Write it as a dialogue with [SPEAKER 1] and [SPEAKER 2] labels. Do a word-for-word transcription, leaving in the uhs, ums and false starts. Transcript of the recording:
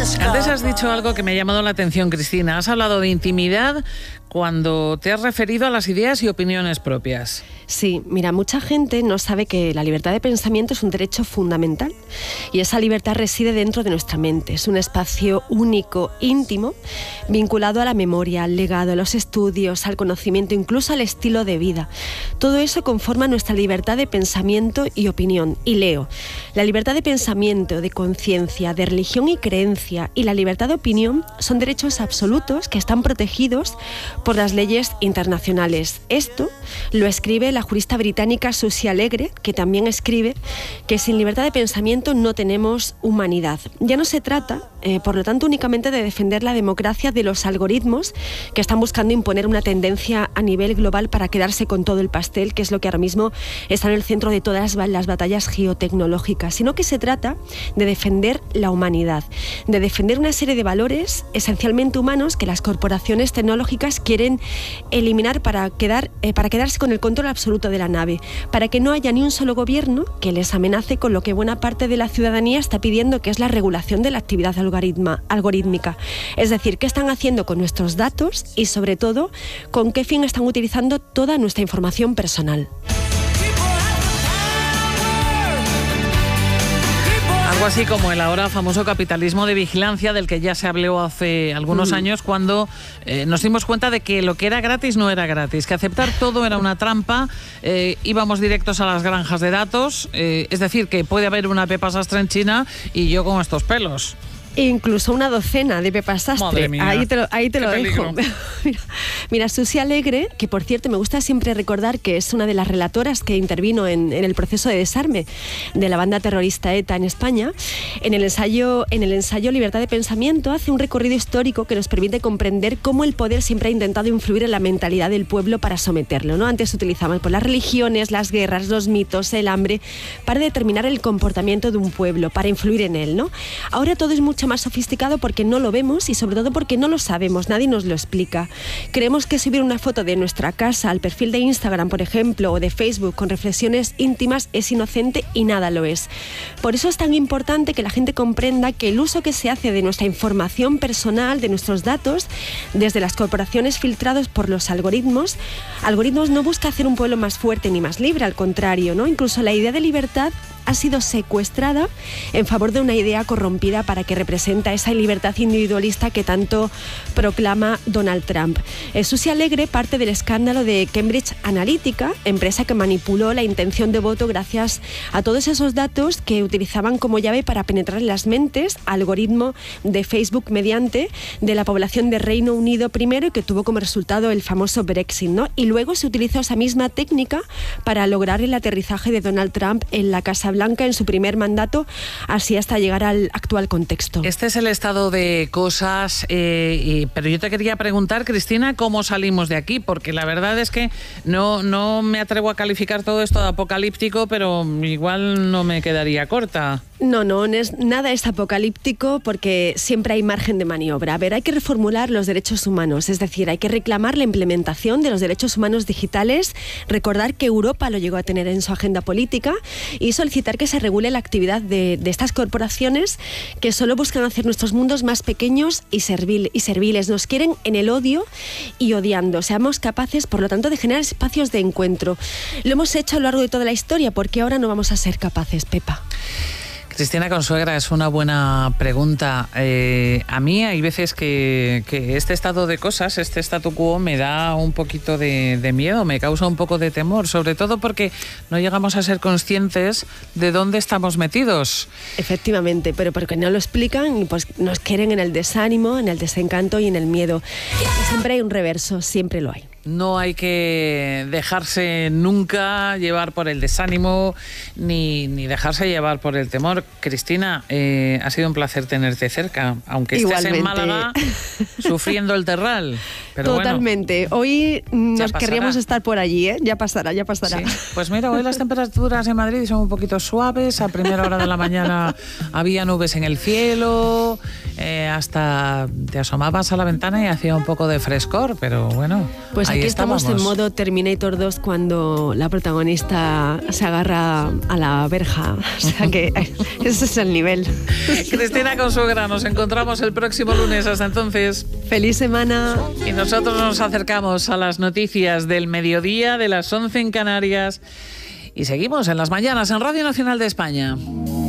[SPEAKER 1] Antes has dicho algo que me ha llamado la atención, Cristina. Has hablado de intimidad cuando te has referido a las ideas y opiniones propias.
[SPEAKER 2] Sí, mira, mucha gente no sabe que la libertad de pensamiento es un derecho fundamental y esa libertad reside dentro de nuestra mente. Es un espacio único, íntimo, vinculado a la memoria, al legado, a los estudios, al conocimiento, incluso al estilo de vida. Todo eso conforma nuestra libertad de pensamiento y opinión. Y leo, la libertad de pensamiento, de conciencia, de religión y creencia y la libertad de opinión son derechos absolutos que están protegidos por las leyes internacionales. Esto lo escribe la jurista británica Susie Alegre, que también escribe que sin libertad de pensamiento no tenemos humanidad. Ya no se trata, eh, por lo tanto, únicamente de defender la democracia de los algoritmos que están buscando imponer una tendencia a nivel global para quedarse con todo el pastel, que es lo que ahora mismo está en el centro de todas las batallas geotecnológicas, sino que se trata de defender la humanidad, de defender una serie de valores esencialmente humanos que las corporaciones tecnológicas quieren eliminar para, quedar, eh, para quedarse con el control absoluto de la nave, para que no haya ni un solo gobierno que les amenace con lo que buena parte de la ciudadanía está pidiendo, que es la regulación de la actividad algoritma, algorítmica. Es decir, qué están haciendo con nuestros datos y, sobre todo, con qué fin están utilizando toda nuestra información personal.
[SPEAKER 1] Algo así como el ahora famoso capitalismo de vigilancia del que ya se habló hace algunos mm. años, cuando eh, nos dimos cuenta de que lo que era gratis no era gratis, que aceptar todo era una trampa, eh, íbamos directos a las granjas de datos, eh, es decir, que puede haber una Pepa Sastre en China y yo con estos pelos.
[SPEAKER 2] Incluso una docena de Pepa Sastre.
[SPEAKER 1] Madre mía,
[SPEAKER 2] ahí te lo, ahí te lo dejo. mira, mira, Susie Alegre, que por cierto me gusta siempre recordar que es una de las relatoras que intervino en, en el proceso de desarme de la banda terrorista ETA en España, en el ensayo, en el ensayo Libertad de Pensamiento hace un recorrido histórico que nos permite comprender cómo el poder siempre ha intentado influir en la mentalidad del pueblo para someterlo, ¿no? Antes utilizaban pues, las religiones, las guerras, los mitos, el hambre, para determinar el comportamiento de un pueblo, para influir en él, ¿no? Ahora todo es mucho más sofisticado porque no lo vemos y sobre todo porque no lo sabemos, nadie nos lo explica. Creemos que subir una foto de nuestra casa al perfil de Instagram, por ejemplo, o de Facebook con reflexiones íntimas es inocente y nada lo es. Por eso es tan importante que la gente comprenda que el uso que se hace de nuestra información personal, de nuestros datos, desde las corporaciones filtrados por los algoritmos, algoritmos no busca hacer un pueblo más fuerte ni más libre, al contrario, ¿no? Incluso la idea de libertad ha sido secuestrada en favor de una idea corrompida para que representa esa libertad individualista que tanto proclama Donald Trump. Eh, Susie Alegre parte del escándalo de Cambridge Analytica, empresa que manipuló la intención de voto gracias a todos esos datos que utilizaban como llave para penetrar en las mentes, algoritmo de Facebook mediante de la población de Reino Unido primero, y que tuvo como resultado el famoso Brexit, ¿no? Y luego se utilizó esa misma técnica para lograr el aterrizaje de Donald Trump en la Casa Blanca en su primer mandato, así hasta llegar al actual contexto.
[SPEAKER 1] Este es el estado de cosas, eh, y, pero yo te quería preguntar, Cristina, ¿cómo salimos de aquí? Porque la verdad es que no, no me atrevo a calificar todo esto de apocalíptico, pero igual no me quedaría corta.
[SPEAKER 2] No, no, no es, nada es apocalíptico porque siempre hay margen de maniobra. A ver, hay que reformular los derechos humanos, es decir, hay que reclamar la implementación de los derechos humanos digitales, recordar que Europa lo llegó a tener en su agenda política y solicitar que se regule la actividad de, de estas corporaciones que solo buscan hacer nuestros mundos más pequeños y, servil, y serviles. Nos quieren en el odio y odiando. Seamos capaces, por lo tanto, de generar espacios de encuentro. Lo hemos hecho a lo largo de toda la historia, porque ahora no vamos a ser capaces, Pepa.
[SPEAKER 1] Cristina Consuegra, es una buena pregunta. Eh, a mí hay veces que, que este estado de cosas, este statu quo, me da un poquito de, de miedo, me causa un poco de temor, sobre todo porque no llegamos a ser conscientes de dónde estamos metidos.
[SPEAKER 2] Efectivamente, pero porque no lo explican, pues nos quieren en el desánimo, en el desencanto y en el miedo. Siempre hay un reverso, siempre lo hay.
[SPEAKER 1] No hay que dejarse nunca llevar por el desánimo ni, ni dejarse llevar por el temor. Cristina, eh, ha sido un placer tenerte cerca, aunque estés Igualmente. en Málaga sufriendo el terral. Pero
[SPEAKER 2] Totalmente.
[SPEAKER 1] Bueno,
[SPEAKER 2] hoy nos querríamos estar por allí, ¿eh? Ya pasará, ya pasará.
[SPEAKER 1] Sí. Pues mira, hoy las temperaturas en Madrid son un poquito suaves. A primera hora de la mañana había nubes en el cielo, eh, hasta te asomabas a la ventana y hacía un poco de frescor, pero bueno.
[SPEAKER 2] Pues
[SPEAKER 1] Ahí
[SPEAKER 2] aquí
[SPEAKER 1] estábamos.
[SPEAKER 2] estamos en modo Terminator dos cuando la protagonista se agarra a la verja. O sea que ese es el nivel.
[SPEAKER 1] Cristina Consuegra, nos encontramos el próximo lunes. Hasta entonces.
[SPEAKER 2] ¡Feliz semana!
[SPEAKER 1] Y nosotros nos acercamos a las noticias del mediodía, de las once en Canarias. Y seguimos en las mañanas en Radio Nacional de España.